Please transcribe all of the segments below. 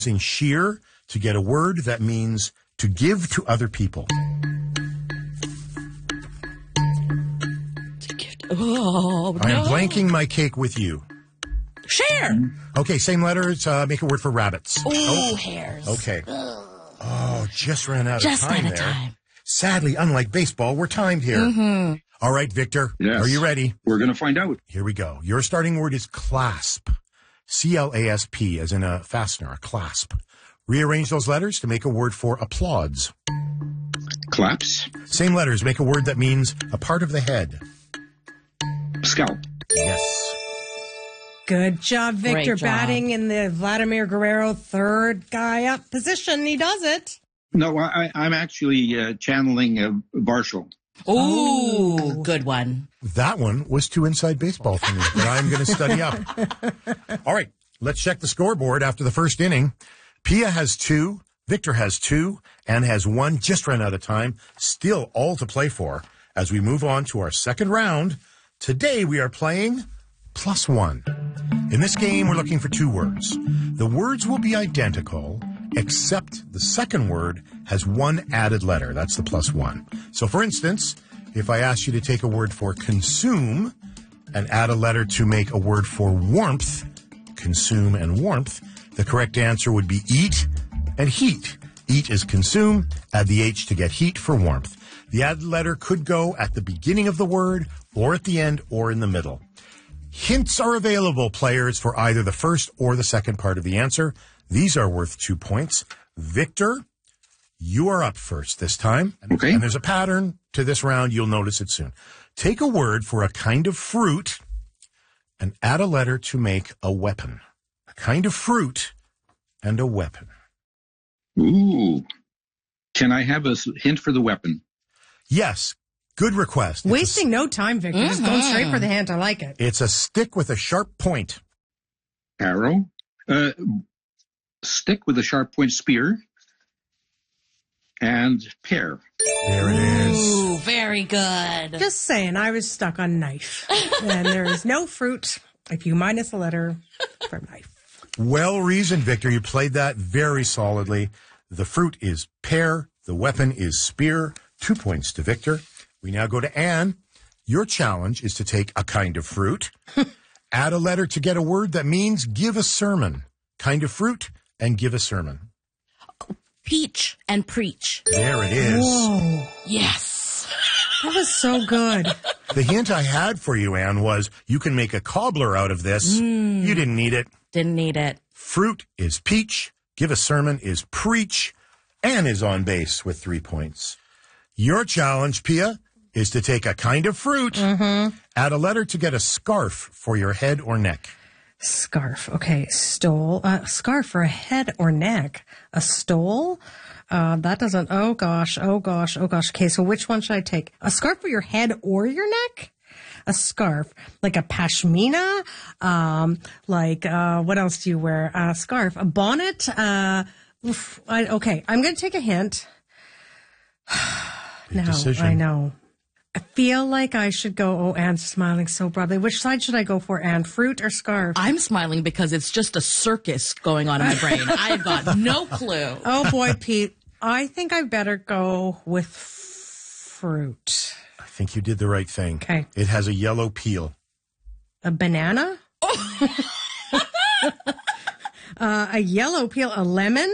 using sheer to get a word that means to give to other people. Oh, I am blanking my cake with you. Share. Okay, same letters. Make a word for rabbits. Ooh, hairs. Okay. Oh, just ran out Just of time out of there. time. Sadly, unlike baseball, we're timed here. Mm-hmm. All right, Victor. Yes. Are you ready? We're going to find out. Here we go. Your starting word is clasp. C-L-A-S-P, as in a fastener, a clasp. Rearrange those letters to make a word for applause. Claps. Same letters, make a word that means a part of the head. Scalp. Yes. Good job, Victor. Great job. Batting in the Vladimir Guerrero third guy up position. He does it. No, I'm actually channeling Barshall. Ooh, good one. That one was too inside baseball for me, but I'm going to study up. All right, let's check the scoreboard after the first inning. Pia has 2, Victor has 2, Anne has 1, just ran out of time. Still all to play for as we move on to our second round. Today we are playing +1. In this game, we're looking for 2 words. The words will be identical, except the second word has 1 added letter. That's the +1. So for instance, if I ask you to take a word for consume and add a letter to make a word for warmth, consume and warmth, the correct answer would be eat and heat. Eat is consume, add the H to get heat for warmth. The added letter could go at the beginning of the word, or at the end, or in the middle. Hints are available, players, for either the first or the second part of the answer. These are worth 2 points. Victor, you are up first this time. Okay. And there's a pattern to this round. You'll notice it soon. Take a word for a kind of fruit and add a letter to make a weapon. A kind of fruit and a weapon. Ooh. Can I have a hint for the weapon? Yes. Good request. Wasting no time, Victor. Just going straight for the hint. I like it. It's a stick with a sharp point. Arrow. Stick with a sharp point, spear. And pear. There it is. Ooh, very good. Just saying, I was stuck on knife. And there is no fruit if you minus a letter for knife. Well reasoned, Victor. You played that very solidly. The fruit is pear. The weapon is spear. 2 points to Victor. We now go to Anne. Your challenge is to take a kind of fruit, add a letter to get a word that means give a sermon. Kind of fruit and give a sermon. Peach and preach. There it is. Whoa. Yes. That was so good. The hint I had for you, Anne, was you can make a cobbler out of this. You didn't need it. Didn't need it. Fruit is peach. Give a sermon is preach. Anne is on base with 3 points. Your challenge, Pia, is to take a kind of fruit, add a letter to get a scarf for your head or neck. Scarf. Okay. Stole. Scarf for a head or neck. A stole? That doesn't. Oh gosh. Okay. So which one should I take? A scarf for your head or your neck? A scarf. Like a pashmina? What else do you wear? A scarf. A bonnet? Okay. I'm going to take a hint. Big No, decision. I know. I feel like I should go. Oh, Anne's smiling so broadly. Which side should I go for, Anne? Fruit or scarf? I'm smiling because it's just a circus going on in my brain. I've got no clue. Oh boy, Pete. I think I better go with fruit. I think you did the right thing. Okay. It has a yellow peel. A banana? A yellow peel. A lemon?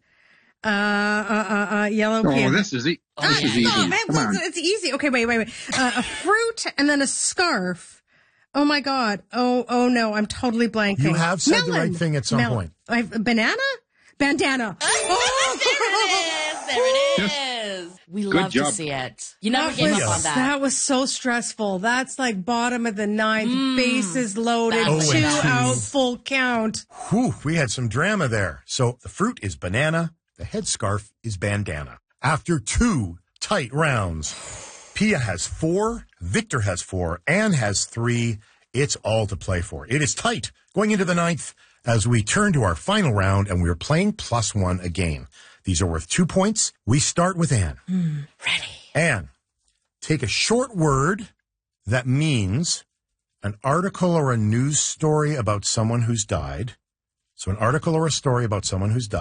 Yellow peel. Oh, this is easy. No, man, Come on. it's easy. Okay, wait. A fruit and then a scarf. Oh my God. Oh no, I'm totally blanking. You have said the Melon. right thing at some Melon. point. I have a banana? Bandana. There it is. We Good love to job. see it. You never gave up on that. That was so stressful. That's like bottom of the ninth, bases loaded, Oh, and 2 two. out, full count. Whew, we had some drama there. So the fruit is banana. The headscarf is bandana. After 2 tight rounds, Pia has 4, Victor has 4, Anne has 3. It's all to play for. It is tight going into the 9th as we turn to our final round, and we're playing +1 again. These are worth 2 points. We start with Anne. Ready. Anne, take a short word that means an article or a news story about someone who's died. So an article or a story about someone who's died.